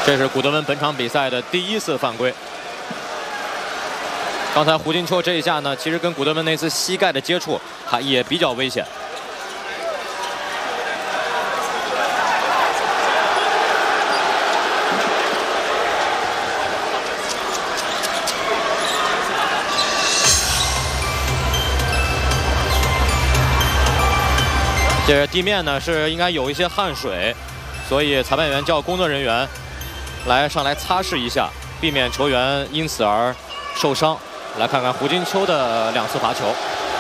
这是古德温本场比赛的第1次犯规。刚才胡金秋这一下呢，其实跟古德温那次膝盖的接触，还也比较危险。这地面呢是应该有一些汗水，所以裁判员叫工作人员上来擦拭一下，避免球员因此而受伤。来看看胡金秋的2次罚球。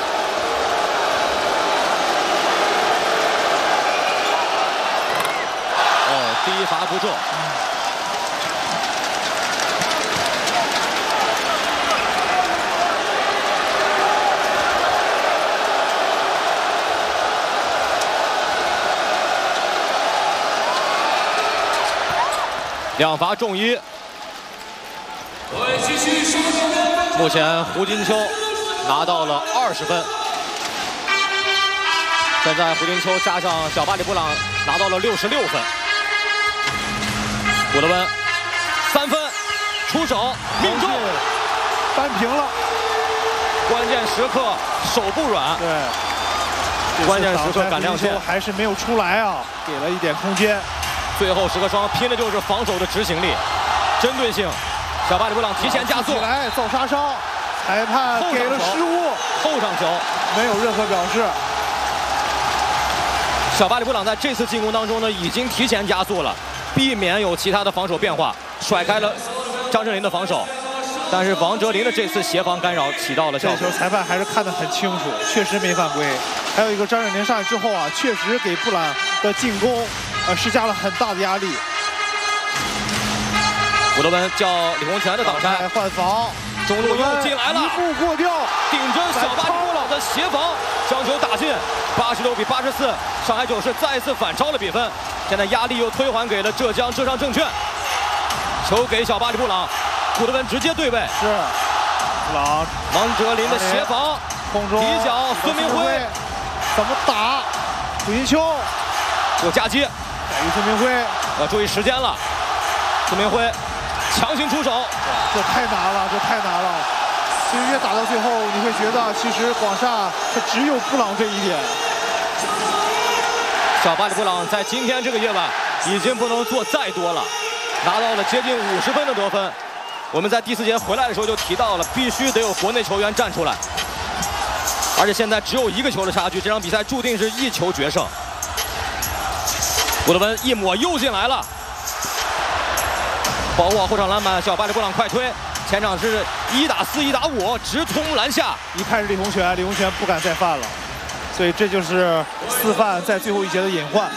第1罚不中。2罚中1。目前胡金秋拿到了20分。现在胡金秋加上小巴里布朗拿到了66分。古德温3分，出手命中， 扳平了。 关键时刻手不软。 对， 关键时刻赶亮线， 还是没有出来啊，给了一点空间。 最后时刻双方拼的就是防守的执行力、针对性。小巴里布朗提前加速， 起来造杀伤，裁判给了失误， 后上球没有任何表示。 小巴里布朗在这次进攻当中呢，已经提前加速了，避免有其他的防守变化，甩开了张镇麟的防守。但是王哲林的这次协防干扰起到了效果。 这球裁判还是看得很清楚，确实没犯规。还有一个张镇麟上去之后啊，确实给布朗的进攻施加了很大的压力。 古德温叫李洪权的挡拆， 换防， 中路又进来了， 一步过掉， 顶针小巴里布朗的协防，将球打进，86比84，上海九世再次反超了比分。现在压力又推还给了浙江浙商证券，球给小巴里布朗，古德温直接对位， 是布朗王哲林的协防， 空中底角孙明辉怎么打？胡金秋有夹击， 给孙明辉， 要注意时间了，孙明辉强行出手， 这太难了，这太难了。其实越打到最后，你会觉得其实广厦它只有布朗这一点。 小巴里布朗在今天这个夜晚已经不能做再多了，拿到了接近50分的得分。我们在第4节回来的时候就提到了，必须得有国内球员站出来，而且现在只有1个球的差距，这场比赛注定是1球决胜。古德温一抹又进来了，保护好后场篮板，小巴里布朗快推，前场是1打4、1打5，直冲篮下。 一看是李洪权，李洪权不敢再犯了，所以这就是4犯在最后1节的隐患。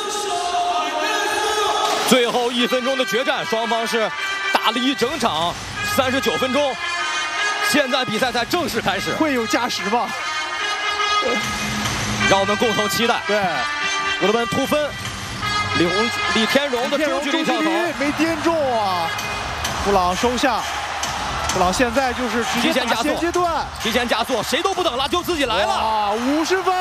最后1分钟的决战，双方是打了一整场39分钟，现在比赛才正式开始， 会有加时吗？ 让我们共同期待。 对， 古德温突分，李天荣的中距离跳投没颠中啊，布朗收下，布朗现在就是直接打现阶段， 提前加速，谁都不等了，就自己来了。 50分，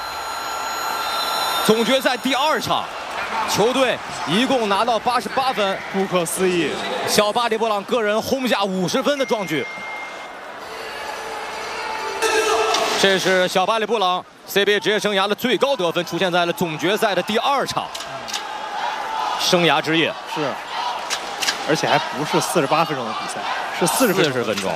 总决赛第2场。球队一共拿到88分， 不可思议！ 小巴里布朗个人轰下50分的壮举。这是小巴里布朗 CBA 职业生涯的最高得分，出现在了总决赛的第2场，生涯之夜。 是，而且还不是48分钟的比赛，是40分钟。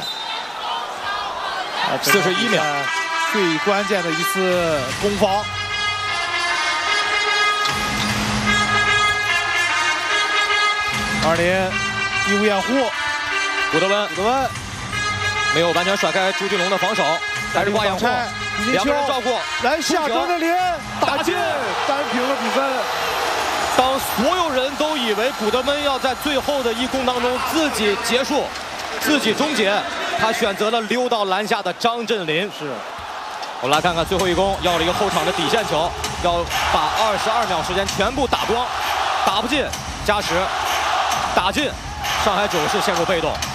41秒， 最关键的一次攻防。20义务掩护， 古德温没有完全甩开朱俊龙的防守，还是挂掩护，2个人照顾， 篮下张镇麟打进，扳平了比分。 当所有人都以为古德温要在最后的1攻当中自己结束、自己终结，他选择了溜到篮下的张镇麟。 是， 我们来看看最后1攻，要了一个后场的底线球，要把22秒时间全部打光，打不进加时。打进，上海九世陷入被动。